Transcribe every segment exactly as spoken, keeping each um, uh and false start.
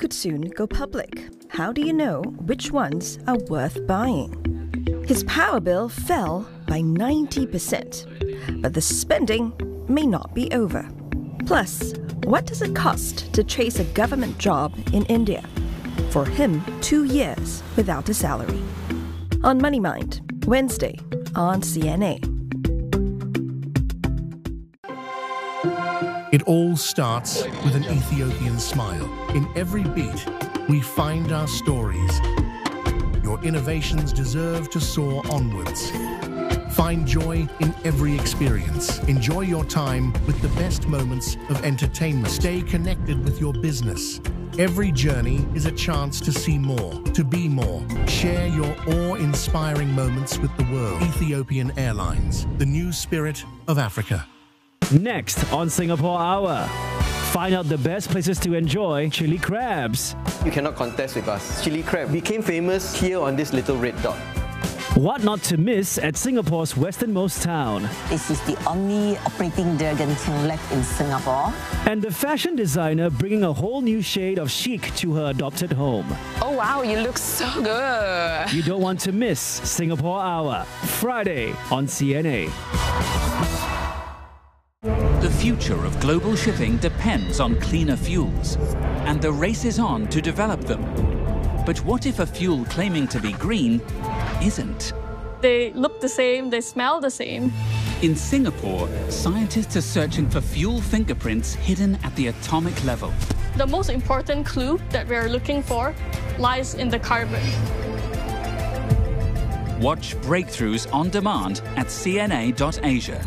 could soon go public. How do you know which ones are worth buying? His power bill fell by ninety percent, but the spending may not be over. Plus, what does it cost to chase a government job in India? For him, two years without a salary. On Money Mind, Wednesday on C N A. It all starts with an Ethiopian smile. In every beat, we find our stories. Your innovations deserve to soar onwards. Find joy in every experience. Enjoy your time with the best moments of entertainment. Stay connected with your business. Every journey is a chance to see more, to be more. Share your awe-inspiring moments with the world. Ethiopian Airlines, the new spirit of Africa. Next on Singapore Hour, find out the best places to enjoy chili crabs. You cannot contest with us. Chili crab became famous here on this little red dot. What not to miss at Singapore's westernmost town. This is the only operating Dragon King left in Singapore. And the fashion designer bringing a whole new shade of chic to her adopted home. Oh wow, you look so good. You don't want to miss Singapore Hour, Friday on C N A. The future of global shipping depends on cleaner fuels, and the race is on to develop them. But what if a fuel claiming to be green isn't? They look the same, they smell the same. In Singapore, scientists are searching for fuel fingerprints hidden at the atomic level. The most important clue that we are looking for lies in the carbon. Watch Breakthroughs on demand at C N A dot Asia.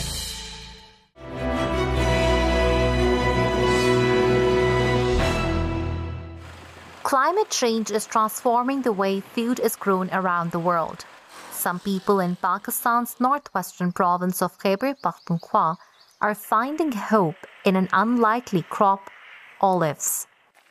Climate change is transforming the way food is grown around the world. Some people in Pakistan's northwestern province of Khyber Pakhtunkhwa are finding hope in an unlikely crop, olives.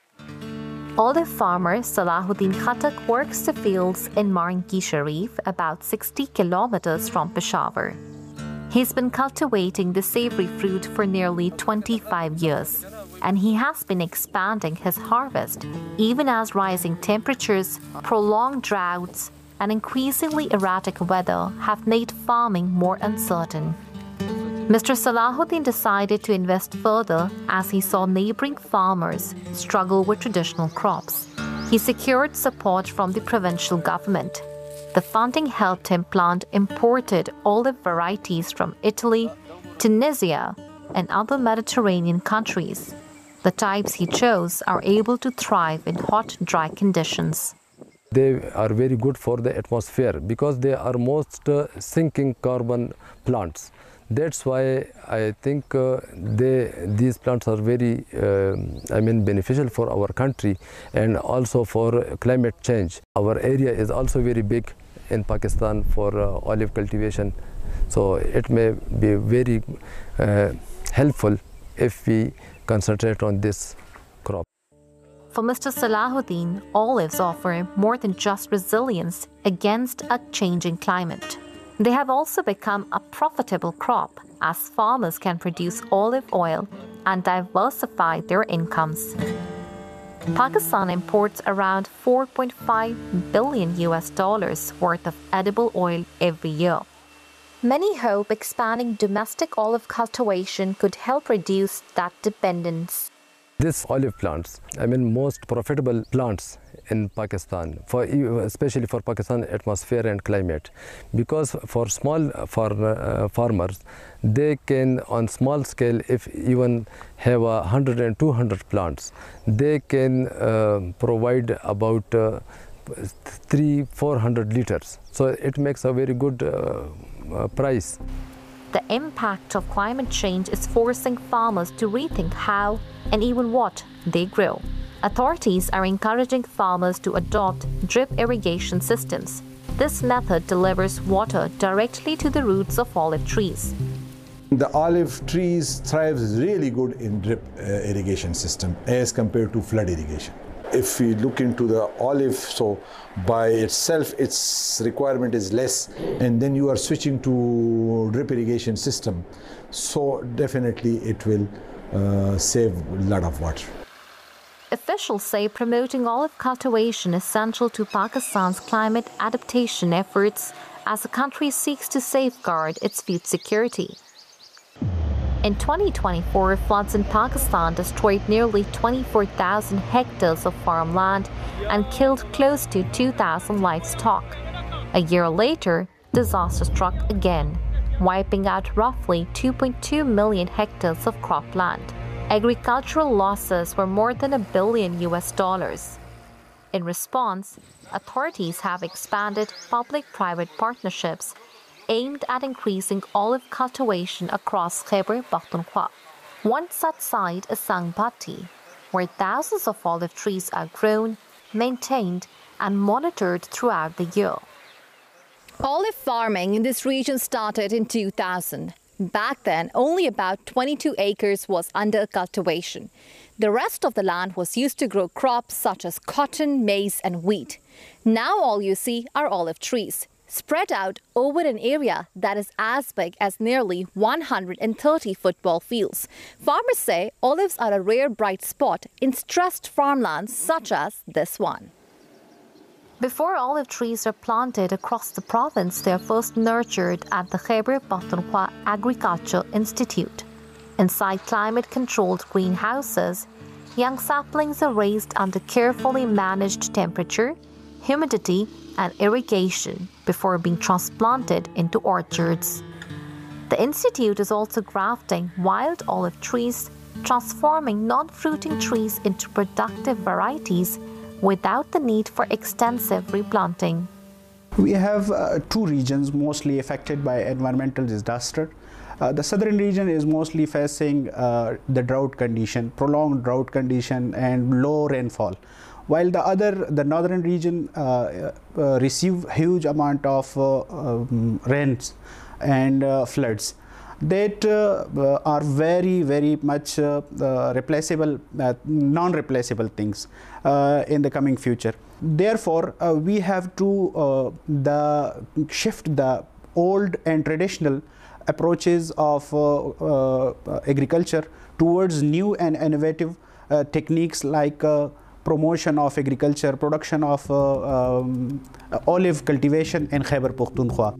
Olive farmer Salahuddin Khattak works the fields in Marangi Sharif, about sixty kilometers from Peshawar. He's been cultivating the savory fruit for nearly twenty-five years, and he has been expanding his harvest even as rising temperatures, prolonged droughts, and increasingly erratic weather have made farming more uncertain. Mister Salahuddin decided to invest further as he saw neighboring farmers struggle with traditional crops. He secured support from the provincial government. The funding helped him plant imported olive varieties from Italy, Tunisia, and other Mediterranean countries. The types he chose are able to thrive in hot, dry conditions. They are very good for the atmosphere because they are most uh, sinking carbon plants. That's why I think uh, they, these plants are very, uh, I mean, beneficial for our country and also for climate change. Our area is also very big in Pakistan for uh, olive cultivation, so it may be very uh, helpful if we concentrate on this crop. For Mister Salahuddin, olives offer more than just resilience against a changing climate. They have also become a profitable crop as farmers can produce olive oil and diversify their incomes. Pakistan imports around four point five billion U S dollars worth of edible oil every year. Many hope expanding domestic olive cultivation could help reduce that dependence. These olive plants, I mean, most profitable plants in Pakistan, for especially for Pakistan atmosphere and climate, because for small farm, uh, farmers, they can on small scale, if even have a hundred and two hundred plants, they can uh, provide about uh, three four hundred liters. So it makes a very good uh, uh, price. The impact of climate change is forcing farmers to rethink how and even what they grow. Authorities are encouraging farmers to adopt drip irrigation systems. This method delivers water directly to the roots of olive trees. The olive trees thrives really good in drip uh, irrigation system as compared to flood irrigation. If we look into the olive, so by itself its requirement is less, and then you are switching to drip irrigation system, so definitely it will uh, save a lot of water. Officials say promoting olive cultivation is essential to Pakistan's climate adaptation efforts as the country seeks to safeguard its food security. In twenty twenty-four, floods in Pakistan destroyed nearly twenty-four thousand hectares of farmland and killed close to two thousand livestock. A year later, disaster struck again, wiping out roughly two point two million hectares of cropland. Agricultural losses were more than a billion U S dollars. In response, authorities have expanded public-private partnerships aimed at increasing olive cultivation across Khyber Pakhtunkhwa. One such site is Sangbati, where thousands of olive trees are grown, maintained, and monitored throughout the year. Olive farming in this region started in two thousand. Back then, only about twenty-two acres was under cultivation. The rest of the land was used to grow crops such as cotton, maize, and wheat. Now all you see are olive trees, spread out over an area that is as big as nearly one hundred thirty football fields. Farmers say olives are a rare bright spot in stressed farmlands such as this one. Before olive trees are planted across the province, they are first nurtured at the Khyber Pakhtunkhwa Agriculture Institute. Inside climate-controlled greenhouses, young saplings are raised under carefully managed temperature, humidity, and irrigation before being transplanted into orchards. The institute is also grafting wild olive trees, transforming non-fruiting trees into productive varieties without the need for extensive replanting. We have uh, two regions mostly affected by environmental disaster. Uh, the southern region is mostly facing uh, the drought condition, prolonged drought condition and low rainfall, while the other, the northern region uh, uh, receive huge amount of uh, um, rains and uh, floods that uh, uh, are very, very much uh, uh, replaceable, uh, non-replaceable things uh, in the coming future. Therefore, uh, we have to uh, the shift the old and traditional approaches of uh, uh, agriculture towards new and innovative uh, techniques like uh, promotion of agriculture, production of uh, um, olive cultivation in Khyber Pakhtunkhwa.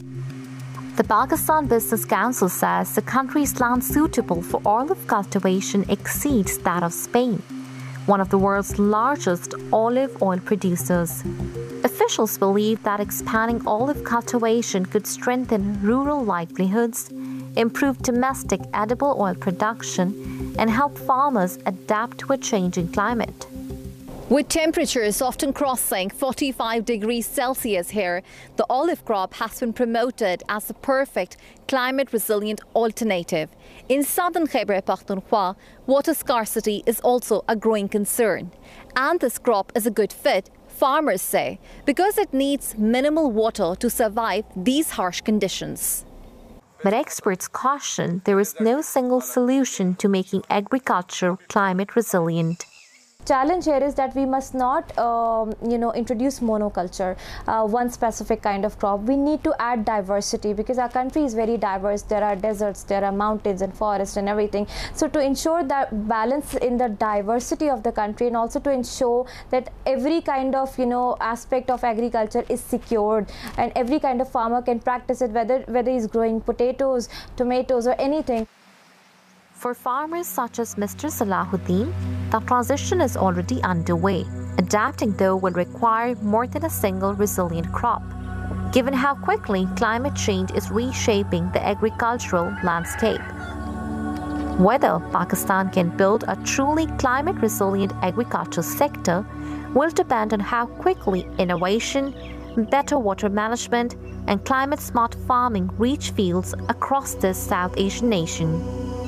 The Pakistan Business Council says the country's land suitable for olive cultivation exceeds that of Spain, one of the world's largest olive oil producers. Officials believe that expanding olive cultivation could strengthen rural livelihoods, improve domestic edible oil production, and help farmers adapt to a changing climate. With temperatures often crossing forty-five degrees Celsius here, the olive crop has been promoted as a perfect climate-resilient alternative. In southern Khyber Pakhtunkhwa, water scarcity is also a growing concern. And this crop is a good fit, farmers say, because it needs minimal water to survive these harsh conditions. But experts caution there is no single solution to making agriculture climate resilient. Challenge here is that we must not, um, you know, introduce monoculture, uh, one specific kind of crop. We need to add diversity because our country is very diverse. There are deserts, there are mountains and forests and everything. So to ensure that balance in the diversity of the country and also to ensure that every kind of, you know, aspect of agriculture is secured and every kind of farmer can practice it, whether, whether he's growing potatoes, tomatoes or anything. For farmers such as Mister Salahuddin, the transition is already underway. Adapting, though, will require more than a single resilient crop, given how quickly climate change is reshaping the agricultural landscape. Whether Pakistan can build a truly climate-resilient agriculture sector will depend on how quickly innovation, better water management, and climate-smart farming reach fields across this South Asian nation.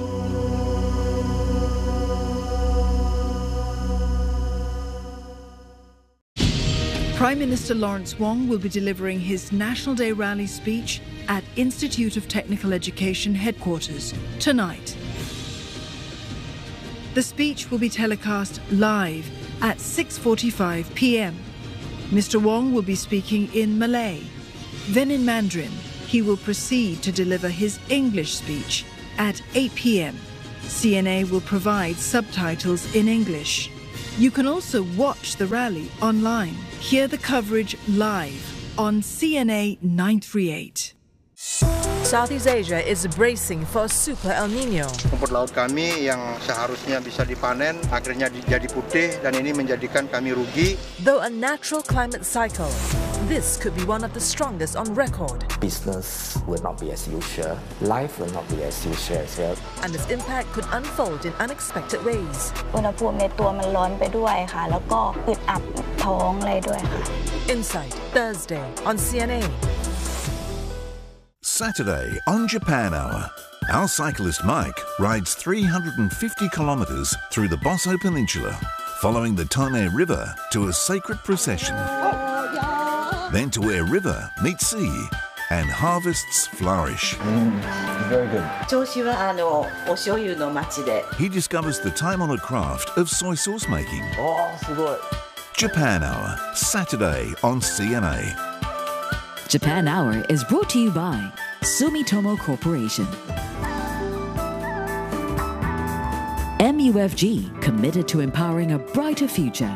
Prime Minister Lawrence Wong will be delivering his National Day rally speech at Institute of Technical Education headquarters tonight. The speech will be telecast live at six forty-five p m Mister Wong will be speaking in Malay. Then in Mandarin, he will proceed to deliver his English speech at eight p m C N A will provide subtitles in English. You can also watch the rally online. Hear the coverage live on C N A nine thirty-eight. Southeast Asia is bracing for Super El Nino. Rumput laut kami yang seharusnya bisa dipanen akhirnya jadi putih dan ini menjadikan kami rugi. Though a natural climate cycle, this could be one of the strongest on record. Business will not be as usual. Life will not be as usual as well. And its impact could unfold in unexpected ways. อุณหภูมิในตัวมันร้อนไปด้วยค่ะแล้วก็อึดอัดท้องอะไรด้วยค่ะ Insight, Thursday on C N A. Saturday on Japan Hour, our cyclist Mike rides three hundred fifty kilometres through the Bosso Peninsula, following the Tone River to a sacred procession. Then to where river meets sea and harvests flourish. Mm, very good. He discovers the time-honoured craft of soy sauce making. Oh, so good. Japan Hour, Saturday on C N A. Japan Hour is brought to you by Sumitomo Corporation. M U F G, committed to empowering a brighter future.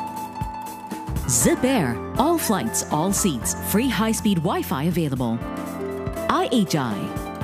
Zip Air, all flights, all seats, free high-speed Wi-Fi available. I H I.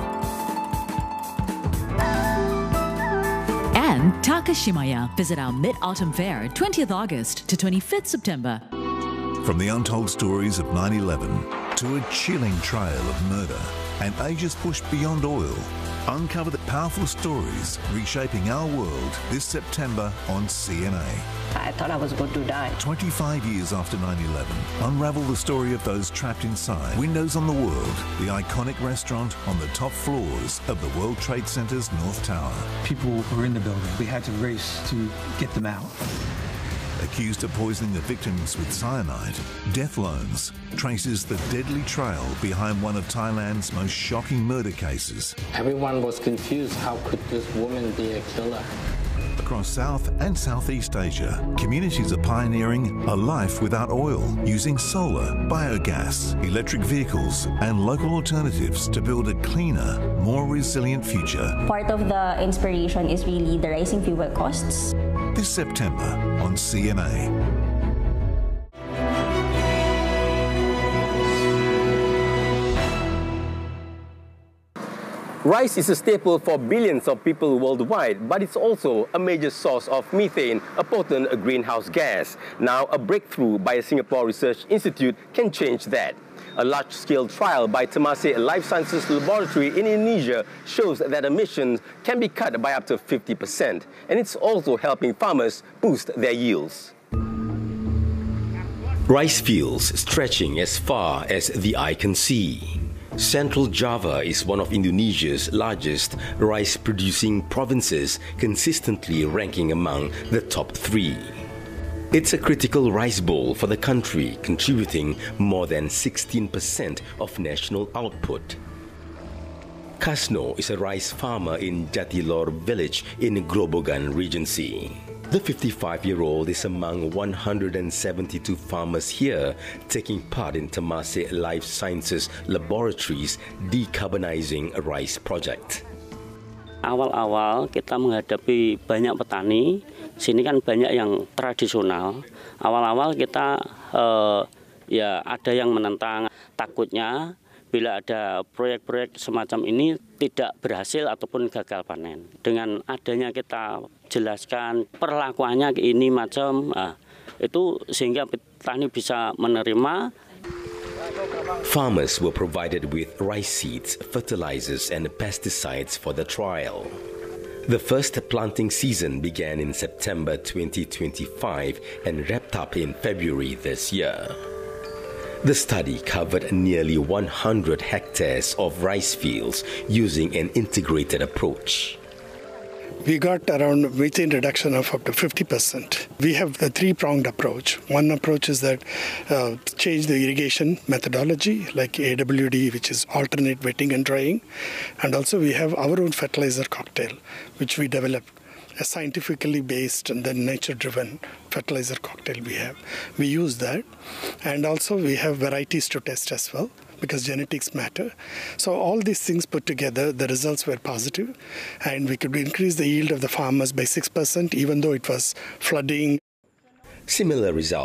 And Takashimaya. Visit our Mid-Autumn Fair, twentieth August to twenty-fifth September. From the untold stories of nine eleven to a chilling trail of murder and ages pushed beyond oil, uncover the powerful stories reshaping our world this September on C N A. I thought I was going to die. twenty-five years after nine eleven, unravel the story of those trapped inside Windows on the World, the iconic restaurant on the top floors of the World Trade Center's North Tower. People were in the building. We had to race to get them out. Accused of poisoning the victims with cyanide, Death Loans traces the deadly trail behind one of Thailand's most shocking murder cases. Everyone was confused. How could this woman be a killer? Across South and Southeast Asia, communities are pioneering a life without oil, using solar, biogas, electric vehicles, and local alternatives to build a cleaner, more resilient future. Part of the inspiration is really the rising fuel costs. This September on C N A. Rice is a staple for billions of people worldwide, but it's also a major source of methane, a potent greenhouse gas. Now, a breakthrough by a Singapore Research Institute can change that. A large-scale trial by Temasek Life Sciences Laboratory in Indonesia shows that emissions can be cut by up to fifty percent, and it's also helping farmers boost their yields. Rice fields stretching as far as the eye can see. Central Java is one of Indonesia's largest rice-producing provinces, consistently ranking among the top three. It's a critical rice bowl for the country, contributing more than sixteen percent of national output. Kasno is a rice farmer in Jatilor village in Grobogan Regency. The fifty-five-year-old is among one hundred seventy-two farmers here taking part in Temasek Life Sciences Laboratories Decarbonizing Rice Project. Awal-awal kita menghadapi banyak petani, sini kan banyak yang tradisional. Awal-awal kita eh, ya ada yang menentang, takutnya bila ada proyek-proyek semacam ini tidak berhasil ataupun gagal panen. Dengan adanya kita jelaskan perlakuannya ini macam, nah, itu sehingga petani bisa menerima. Farmers were provided with rice seeds, fertilizers and pesticides for the trial. The first planting season began in September twenty twenty-five and wrapped up in February this year. The study covered nearly one hundred hectares of rice fields using an integrated approach. We got around methane reduction of up to fifty percent. We have the three-pronged approach. One approach is that uh, change the irrigation methodology, like A W D, which is alternate wetting and drying. And also we have our own fertilizer cocktail, which we developed. A scientifically based and then nature-driven fertilizer cocktail we have. We use that. And also we have varieties to test as well, because genetics matter. So all these things put together, the results were positive, and we could increase the yield of the farmers by six percent, even though it was flooding. Similar results